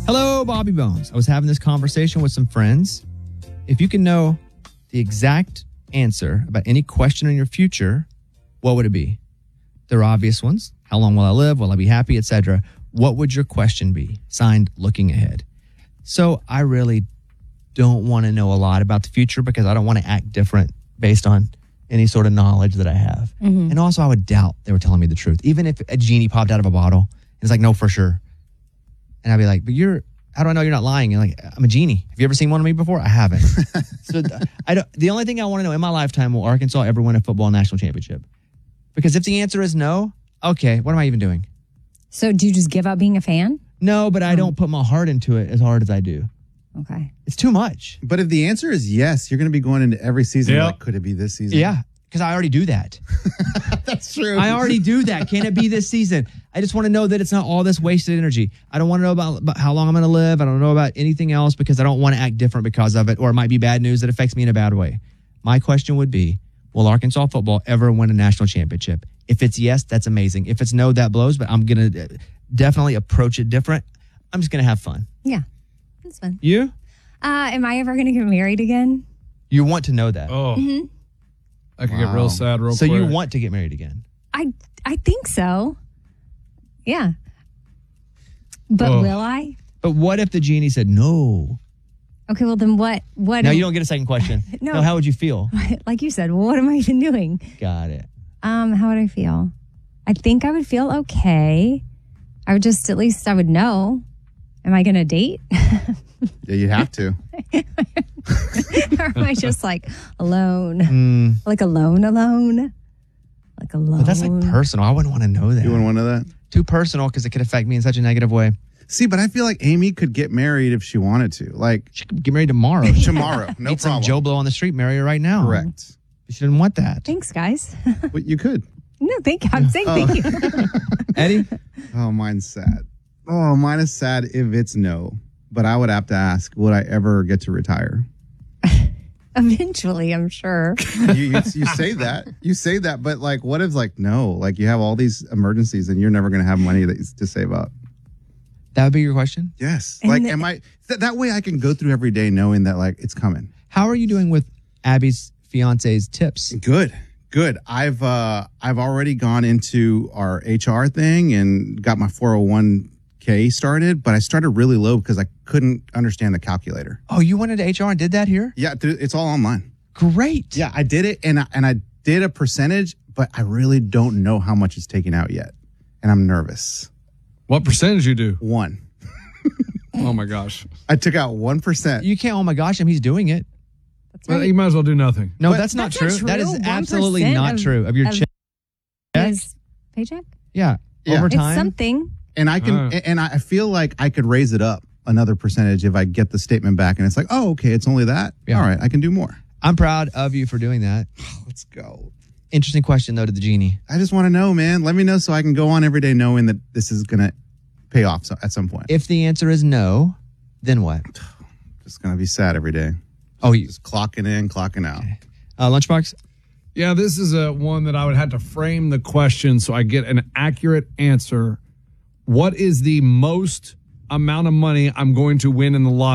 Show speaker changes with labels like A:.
A: Hello, Bobby Bones. I was having this conversation with some friends. If you can know the exact answer about any question in your future, what would it be? There are obvious ones. How long will I live? Will I be happy, etc.? What would your question be? Signed, Looking Ahead. So I really don't want to know a lot about the future because I don't want to act different based on any sort of knowledge that I have. Mm-hmm. And also I would doubt they were telling me the truth. Even if a genie popped out of a bottle, it's like, no, for sure. And I'd be like, but how do I know you're not lying? And like, I'm a genie. Have you ever seen one of me before? I haven't. So the only thing I want to know in my lifetime, will Arkansas ever win a football national championship? Because if the answer is no, okay, what am I even doing?
B: So do you just give up being a fan?
A: No, but I don't put my heart into it as hard as I do.
B: Okay.
A: It's too much.
C: But if the answer is yes, you're going to be going into every season. Yep. Like, could it be this season?
A: Yeah, because I already do that.
C: That's true.
A: I already do that. Can it be this season? I just want to know that it's not all this wasted energy. I don't want to know about how long I'm going to live. I don't know about anything else because I don't want to act different because of it, or it might be bad news that affects me in a bad way. My question would be, will Arkansas football ever win a national championship? If it's yes, that's amazing. If it's no, that blows, but I'm going to definitely approach it different. I'm just going to have fun.
B: Yeah, that's fun.
A: You?
B: Am I ever going to get married again?
A: You want to know that.
D: Oh. Mm-hmm. I could get real sad real quick.
A: So you want to get married again?
B: I think so. Yeah. But will I?
A: But what if the genie said no?
B: Okay, well then what?
A: No, you don't get a second question. No, how would you feel?
B: Like you said, what am I even doing?
A: Got it.
B: How would I feel? I think I would feel okay. I would just, at least I would know. Am I going to date?
C: Yeah, you have to.
B: Or am I just like alone? Like alone? Like alone?
A: But that's like personal. I wouldn't want to know that.
C: You wouldn't want to know that?
A: Too personal because it could affect me in such a negative way.
C: See, but I feel like Amy could get married if she wanted to. Like,
A: she could get married tomorrow.
C: Tomorrow, no
A: Meet
C: problem.
A: Some Joe Blow on the street, marry her right now.
C: Correct.
A: She didn't want that.
B: Thanks, guys.
C: But you could.
B: No, thank you. I'm saying thank you.
A: Eddie?
C: Oh, mine's sad. Oh, mine is sad if it's no. But I would have to ask, would I ever get to retire?
B: Eventually, I'm sure.
C: You say that. You say that, but like, what if like, no, like you have all these emergencies and you're never going to have money to save up?
A: That would be your question?
C: Yes. Like, am I, that way I can go through every day knowing that like it's coming. How
A: are you doing with Abby's fiance's tips?
C: Good. I've already gone into our HR thing and got my 401k started, but I started really low because I couldn't understand the calculator.
A: Oh, you went into HR and did that here?
C: Yeah, it's all online.
A: Great.
C: Yeah, I did it and I did a percentage, but I really don't know how much is taken out yet. And I'm nervous.
D: What percentage you do?
C: 1.
D: Oh my gosh.
C: I took out 1%.
A: You can't, oh my gosh, he's doing it.
B: That's right.
D: Well, you might as well do nothing.
A: No, that's not true. That is absolutely not true. Of your check?
B: His paycheck?
A: Yeah. Over time.
B: It's something.
C: And I can, and I feel like I could raise it up another percentage if I get the statement back and it's like, oh, okay, it's only that. Yeah. All right, I can do more.
A: I'm proud of you for doing that.
C: Let's go.
A: Interesting question though to the genie.
C: I just want to know, man. Let me know so I can go on every day knowing that this is going to pay off at some point.
A: If the answer is no, then what?
C: Just going to be sad every day.
A: Oh, you
C: just clocking in, clocking out.
A: Okay. Lunchbox?
D: Yeah, this is one that I would have to frame the question so I get an accurate answer. What is the most amount of money I'm going to win in the lottery?